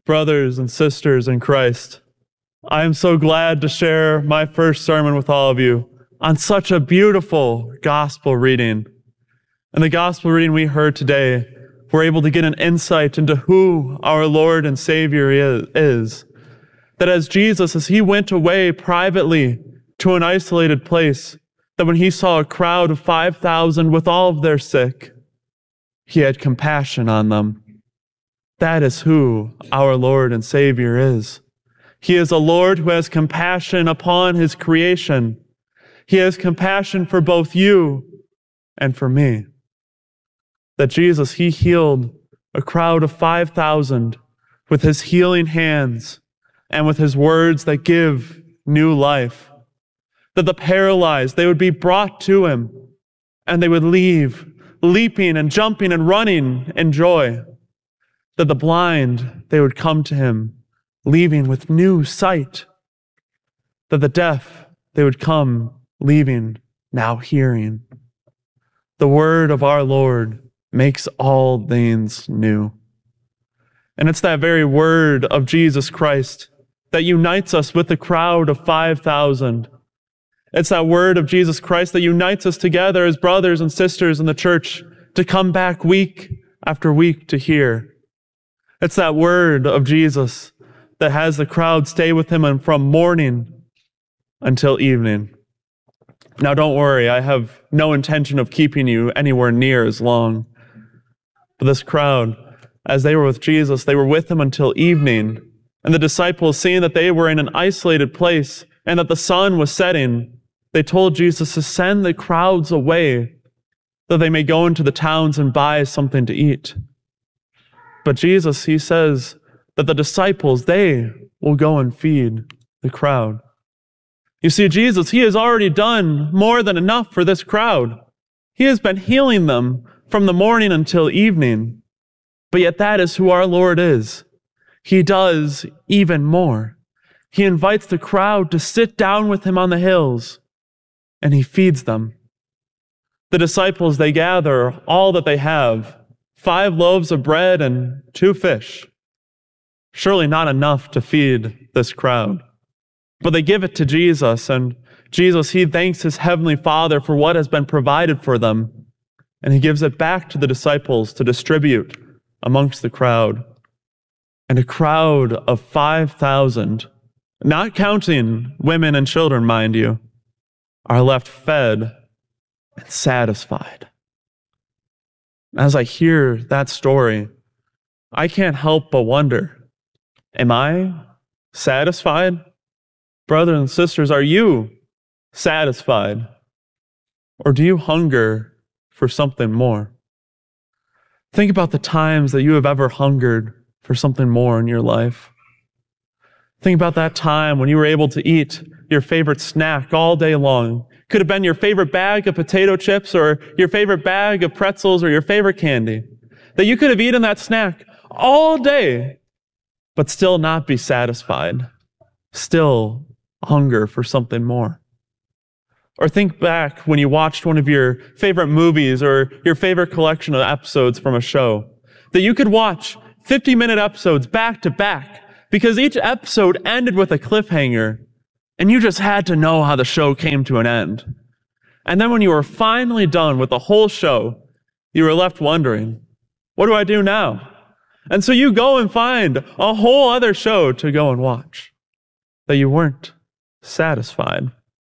Brothers and sisters in Christ, I am so glad to share my first sermon with all of you on such a beautiful gospel reading. In the gospel reading we heard today, we're able to get an insight into who our Lord and Savior is. That as Jesus, as he went away privately to an isolated place, that when he saw a crowd of 5,000 with all of their sick, he had compassion on them. That is who our Lord and Savior is. He is a Lord who has compassion upon his creation. He has compassion for both you and for me. That Jesus, he healed a crowd of 5,000 with his healing hands and with his words that give new life. That the paralyzed, they would be brought to him and they would leave, leaping and jumping and running in joy. That the blind, they would come to him, leaving with new sight. That the deaf, they would come, leaving, now hearing. The word of our Lord makes all things new. And it's that very word of Jesus Christ that unites us with the crowd of 5,000. It's that word of Jesus Christ that unites us together as brothers and sisters in the church to come back week after week to hear. It's that word of Jesus that has the crowd stay with him from morning until evening. Now don't worry, I have no intention of keeping you anywhere near as long. But this crowd, as they were with Jesus, they were with him until evening. And the disciples, seeing that they were in an isolated place and that the sun was setting, they told Jesus to send the crowds away that they may go into the towns and buy something to eat. But Jesus, he says that the disciples, they will go and feed the crowd. You see, Jesus, he has already done more than enough for this crowd. He has been healing them from the morning until evening. But yet that is who our Lord is. He does even more. He invites the crowd to sit down with him on the hills, and he feeds them. The disciples, they gather all that they have, 5 loaves of bread and 2 fish. Surely not enough to feed this crowd. But they give it to Jesus, and Jesus, he thanks his heavenly Father for what has been provided for them, and he gives it back to the disciples to distribute amongst the crowd. And a crowd of 5,000, not counting women and children, mind you, are left fed and satisfied. As I hear that story, I can't help but wonder, am I satisfied? Brothers and sisters, are you satisfied? Or do you hunger for something more? Think about the times that you have ever hungered for something more in your life. Think about that time when you were able to eat your favorite snack all day long. Could have been your favorite bag of potato chips or your favorite bag of pretzels or your favorite candy. That you could have eaten that snack all day, but still not be satisfied. Still hunger for something more. Or think back when you watched one of your favorite movies or your favorite collection of episodes from a show. That you could watch 50-minute episodes back to back because each episode ended with a cliffhanger and you just had to know how the show came to an end. And then when you were finally done with the whole show, you were left wondering, what do I do now? And so you go and find a whole other show to go and watch. That you weren't satisfied.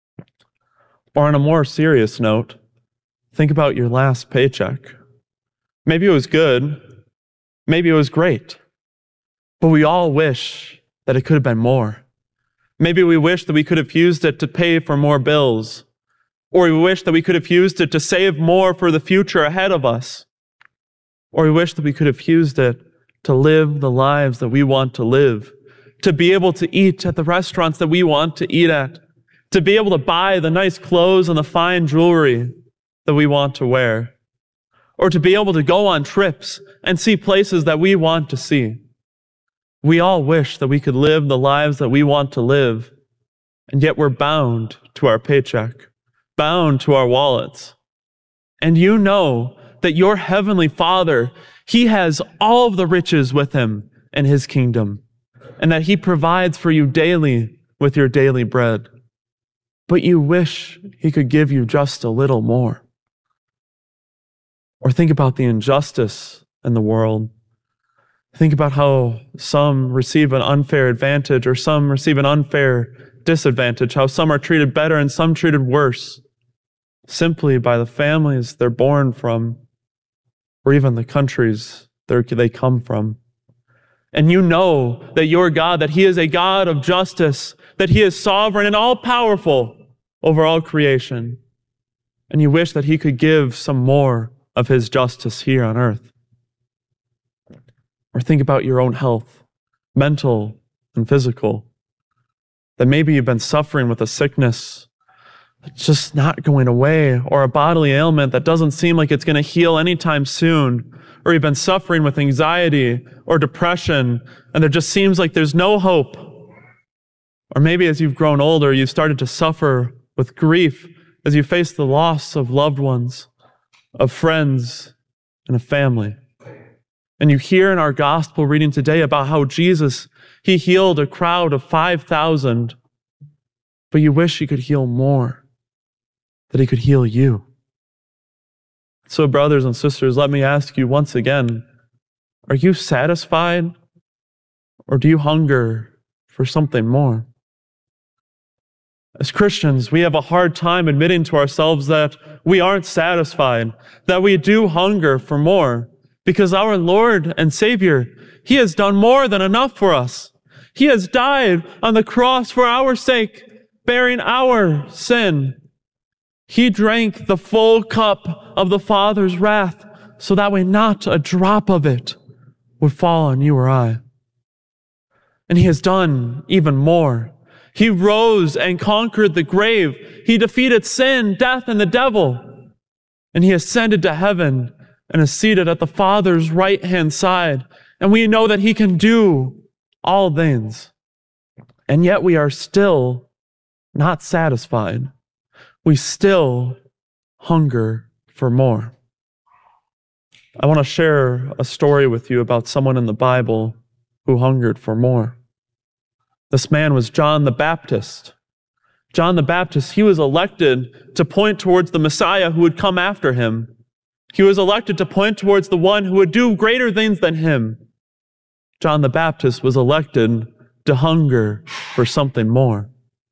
Or on a more serious note, think about your last paycheck. Maybe it was good. Maybe it was great. But we all wish that it could have been more. Maybe we wish that we could have used it to pay for more bills. Or we wish that we could have used it to save more for the future ahead of us. Or we wish that we could have used it to live the lives that we want to live. To be able to eat at the restaurants that we want to eat at. To be able to buy the nice clothes and the fine jewelry that we want to wear. Or to be able to go on trips and see places that we want to see. We all wish that we could live the lives that we want to live, and yet we're bound to our paycheck, bound to our wallets. And you know that your heavenly Father, he has all of the riches with him in his kingdom, and that he provides for you daily with your daily bread. But you wish he could give you just a little more. Or think about the injustice in the world. Think about how some receive an unfair advantage or some receive an unfair disadvantage, how some are treated better and some treated worse, simply by the families they're born from, or even the countries they come from. And you know that your God, that he is a God of justice, that he is sovereign and all-powerful over all creation. And you wish that he could give some more of his justice here on earth. Or think about your own health, mental and physical. That maybe you've been suffering with a sickness that's just not going away, or a bodily ailment that doesn't seem like it's going to heal anytime soon, or you've been suffering with anxiety or depression, and there just seems like there's no hope. Or maybe as you've grown older, you've started to suffer with grief as you face the loss of loved ones, of friends, and a family. And you hear in our gospel reading today about how Jesus, he healed a crowd of 5,000, but you wish he could heal more, that he could heal you. So, brothers and sisters, let me ask you once again, are you satisfied, or do you hunger for something more? As Christians, we have a hard time admitting to ourselves that we aren't satisfied, that we do hunger for more, because our Lord and Savior, he has done more than enough for us. He has died on the cross for our sake, bearing our sin. He drank the full cup of the Father's wrath so that way not a drop of it would fall on you or I. And he has done even more. He rose and conquered the grave. He defeated sin, death, and the devil. And he ascended to heaven and is seated at the Father's right-hand side. And we know that he can do all things. And yet we are still not satisfied. We still hunger for more. I want to share a story with you about someone in the Bible who hungered for more. This man was John the Baptist. John the Baptist, he was elected to point towards the Messiah who would come after him. He was elected to point towards the one who would do greater things than him. John the Baptist was elected to hunger for something more.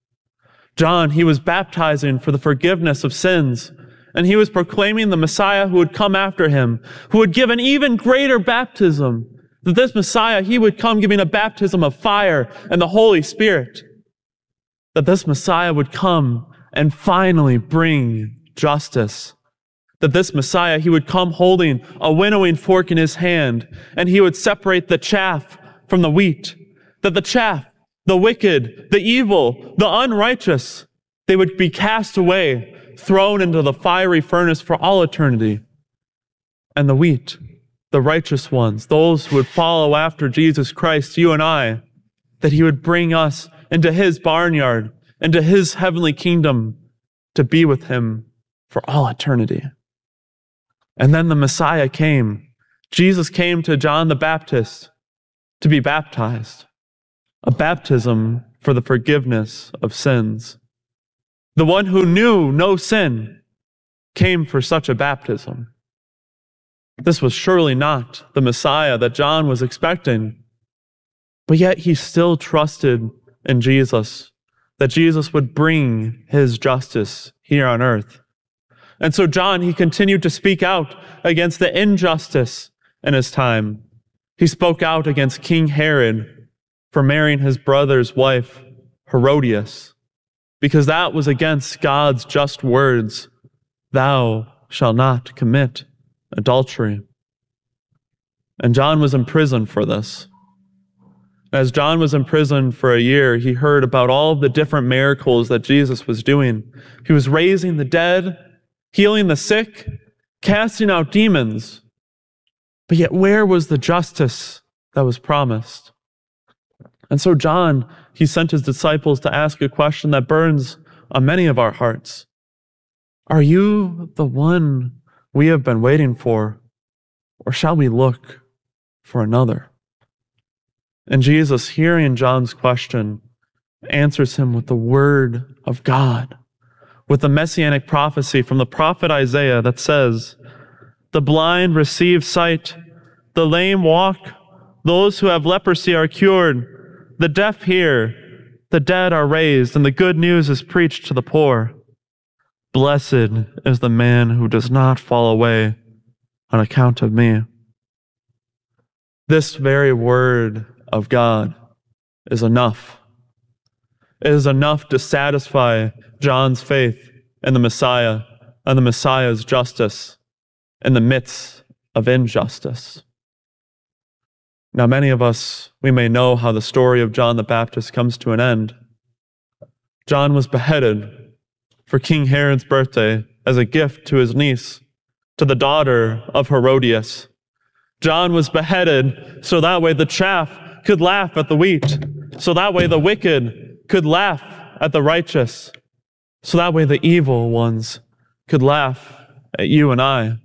John, he was baptizing for the forgiveness of sins, and he was proclaiming the Messiah who would come after him, who would give an even greater baptism. That this Messiah, he would come giving a baptism of fire and the Holy Spirit. That this Messiah would come and finally bring justice. That this Messiah, he would come holding a winnowing fork in his hand, and he would separate the chaff from the wheat. That the chaff, the wicked, the evil, the unrighteous, they would be cast away, thrown into the fiery furnace for all eternity. And the wheat, the righteous ones, those who would follow after Jesus Christ, you and I, that he would bring us into his barnyard, into his heavenly kingdom, to be with him for all eternity. And then the Messiah came. Jesus came to John the Baptist to be baptized, a baptism for the forgiveness of sins. The one who knew no sin came for such a baptism. This was surely not the Messiah that John was expecting, but yet he still trusted in Jesus, that Jesus would bring his justice here on earth. And so John, he continued to speak out against the injustice in his time. He spoke out against King Herod for marrying his brother's wife, Herodias, because that was against God's just words, "Thou shalt not commit adultery." And John was imprisoned for this. As John was imprisoned for a year, he heard about all of the different miracles that Jesus was doing. He was raising the dead, healing the sick, casting out demons. But yet where was the justice that was promised? And so John, he sent his disciples to ask a question that burns on many of our hearts. Are you the one we have been waiting for, or shall we look for another? And Jesus, hearing John's question, answers him with the word of God, with the messianic prophecy from the prophet Isaiah that says, "The blind receive sight, the lame walk, those who have leprosy are cured, the deaf hear, the dead are raised, and the good news is preached to the poor. Blessed is the man who does not fall away on account of me." This very word of God is enough. It is enough to satisfy John's faith in the Messiah and the Messiah's justice in the midst of injustice. Now, many of us, we may know how the story of John the Baptist comes to an end. John was beheaded for King Herod's birthday as a gift to his niece, to the daughter of Herodias. John was beheaded so that way the chaff could laugh at the wheat, so that way the wicked could laugh at the righteous, so that way the evil ones could laugh at you and I.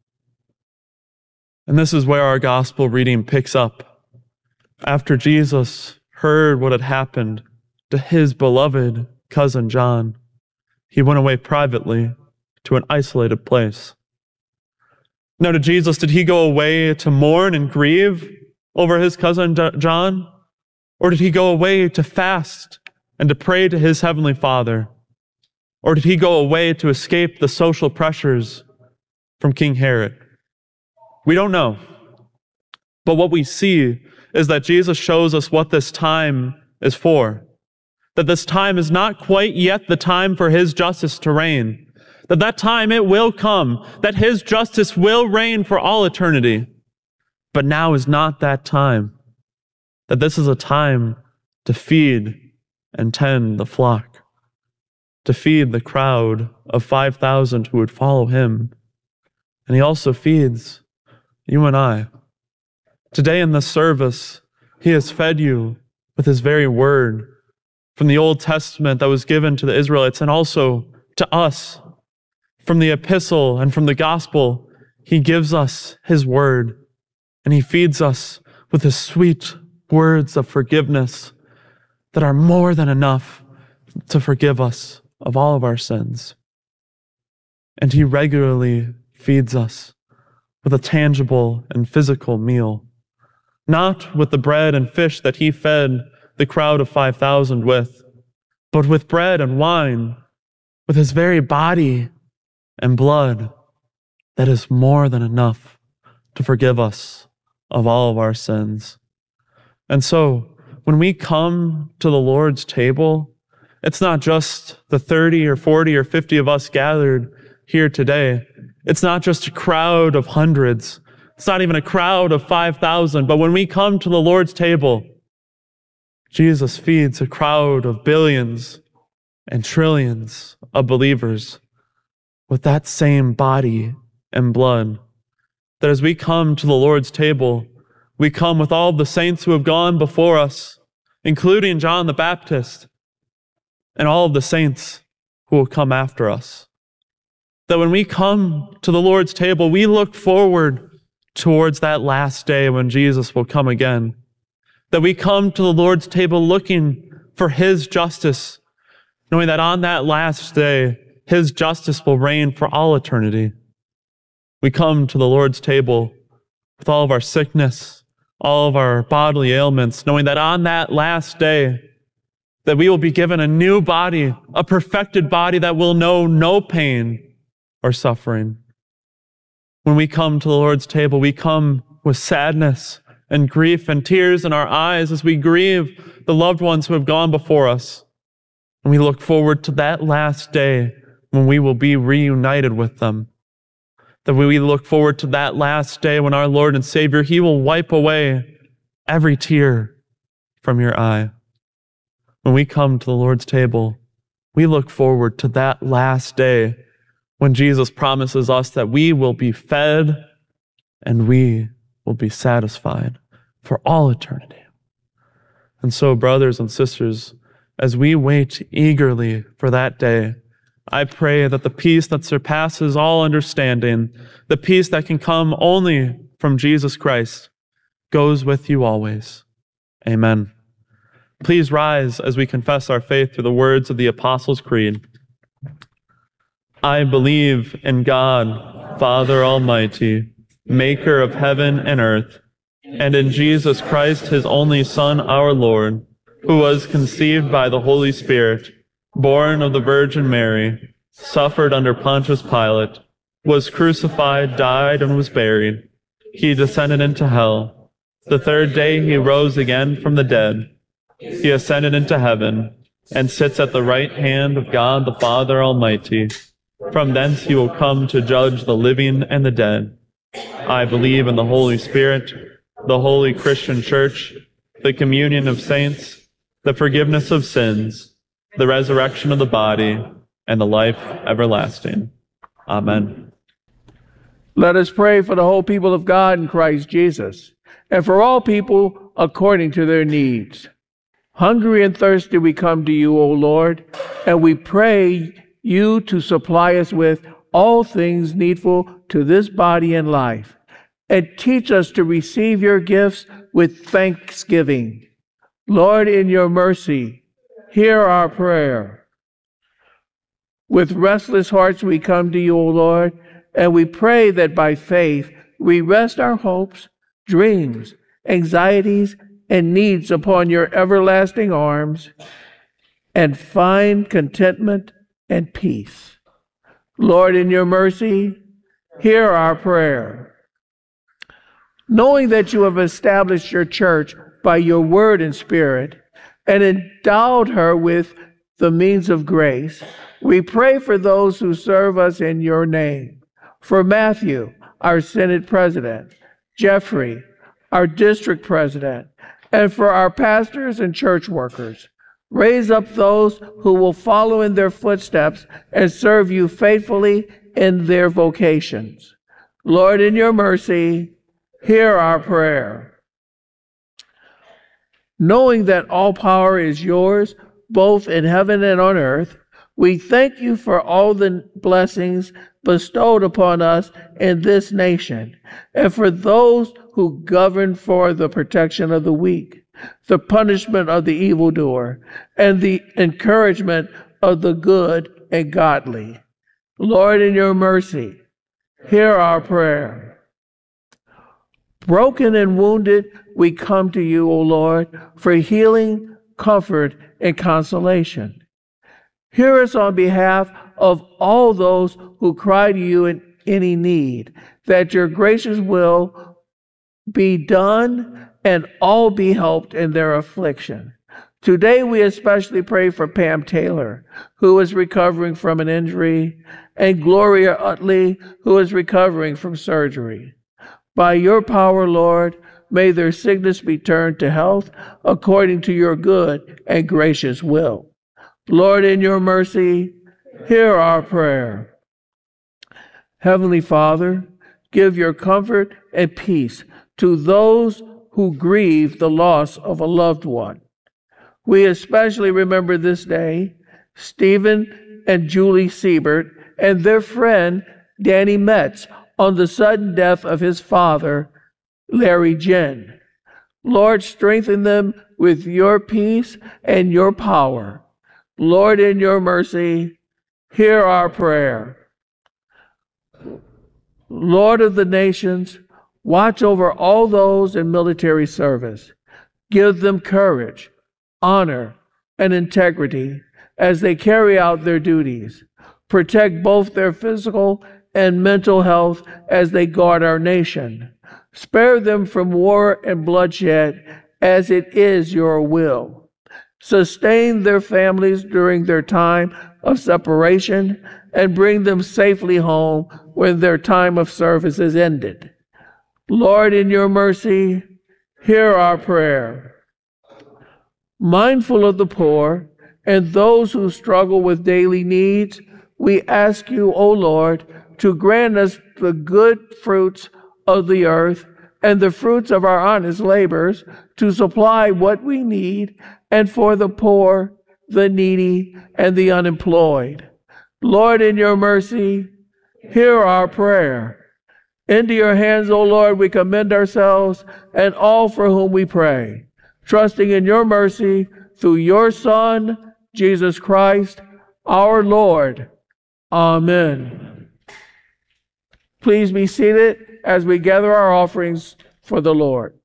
And this is where our gospel reading picks up. After Jesus heard what had happened to his beloved cousin John, he went away privately to an isolated place. Now, did he go away to mourn and grieve over his cousin John? Or did he go away to fast and to pray to his heavenly Father? Or did he go away to escape the social pressures from King Herod? We don't know. But what we see is that Jesus shows us what this time is for. That this time is not quite yet the time for his justice to reign. That time it will come, that his justice will reign for all eternity. But now is not that time. That this is a time to feed and tend the flock, to feed the crowd of 5,000 who would follow him. And he also feeds you and I. Today in this service, he has fed you with his very word from the Old Testament that was given to the Israelites and also to us. From the epistle and from the gospel, he gives us his word, and he feeds us with his sweet words of forgiveness that are more than enough to forgive us of all of our sins. And he regularly feeds us with a tangible and physical meal, not with the bread and fish that he fed the crowd of 5,000 with, but with bread and wine, with his very body and blood that is more than enough to forgive us of all of our sins. And so, when we come to the Lord's table, it's not just the 30 or 40 or 50 of us gathered here today. It's not just a crowd of hundreds. It's not even a crowd of 5,000. But when we come to the Lord's table, Jesus feeds a crowd of billions and trillions of believers with that same body and blood. That as we come to the Lord's table, we come with all the saints who have gone before us, including John the Baptist, and all of the saints who will come after us. That when we come to the Lord's table, we look forward towards that last day when Jesus will come again. That we come to the Lord's table looking for his justice, knowing that on that last day, his justice will reign for all eternity. We come to the Lord's table with all of our sickness, all of our bodily ailments, knowing that on that last day, that we will be given a new body, a perfected body that will know no pain or suffering. When we come to the Lord's table, we come with sadness and grief and tears in our eyes as we grieve the loved ones who have gone before us. And we look forward to that last day when we will be reunited with them. That we look forward to that last day when our Lord and Savior, he will wipe away every tear from your eye. When we come to the Lord's table, we look forward to that last day when Jesus promises us that we will be fed and we will be satisfied for all eternity. And so, brothers and sisters, as we wait eagerly for that day, I pray that the peace that surpasses all understanding, the peace that can come only from Jesus Christ, goes with you always. Amen. Please rise as we confess our faith through the words of the Apostles' Creed. I believe in God, Father Almighty, maker of heaven and earth, and in Jesus Christ, his only Son, our Lord, who was conceived by the Holy Spirit, born of the Virgin Mary, suffered under Pontius Pilate, was crucified, died, and was buried. He descended into hell. The third day he rose again from the dead. He ascended into heaven, and sits at the right hand of God the Father Almighty. From thence he will come to judge the living and the dead. I believe in the Holy Spirit, the holy Christian Church, the communion of saints, the forgiveness of sins, the resurrection of the body, and the life everlasting. Amen. Let us pray for the whole people of God in Christ Jesus, and for all people according to their needs. Hungry and thirsty we come to you, O Lord, and we pray you to supply us with all things needful to this body and life, and teach us to receive your gifts with thanksgiving. Lord, in your mercy, hear our prayer. With restless hearts we come to you, O Lord, and we pray that by faith we rest our hopes, dreams, anxieties, and needs upon your everlasting arms, and find contentment and peace. Lord, in your mercy, hear our prayer. Knowing that you have established your church by your word and spirit, and endowed her with the means of grace, we pray for those who serve us in your name. For Matthew, our Synod President, Jeffrey, our District President, and for our pastors and church workers. Raise up those who will follow in their footsteps and serve you faithfully in their vocations. Lord, in your mercy, hear our prayer. Knowing that all power is yours, both in heaven and on earth, we thank you for all the blessings bestowed upon us in this nation, and for those who govern for the protection of the weak, the punishment of the evildoer, and the encouragement of the good and godly. Lord, in your mercy, hear our prayer. Broken and wounded, we come to you, O Lord, for healing, comfort, and consolation. Hear us on behalf of all those who cry to you in any need, that your gracious will be done and all be helped in their affliction. Today we especially pray for Pam Taylor, who is recovering from an injury, and Gloria Utley, who is recovering from surgery. By your power, Lord, may their sickness be turned to health according to your good and gracious will. Lord, in your mercy, hear our prayer. Heavenly Father, give your comfort and peace to those who grieve the loss of a loved one. We especially remember this day Stephen and Julie Siebert and their friend Danny Metz on the sudden death of his father, Larry Jen. Lord, strengthen them with your peace and your power. Lord, in your mercy, hear our prayer. Lord of the nations, watch over all those in military service. Give them courage, honor, and integrity as they carry out their duties. Protect both their physical and mental health as they guard our nation. Spare them from war and bloodshed as it is your will. Sustain their families during their time of separation and bring them safely home when their time of service is ended. Lord, in your mercy, hear our prayer. Mindful of the poor and those who struggle with daily needs, we ask you, O Lord, to grant us the good fruits of the earth and the fruits of our honest labors to supply what we need, and for the poor, the needy, and the unemployed. Lord, in your mercy, hear our prayer. Into your hands, O Lord, we commend ourselves and all for whom we pray. trusting in your mercy through your Son, Jesus Christ, our Lord. Amen. Please be seated as we gather our offerings for the Lord.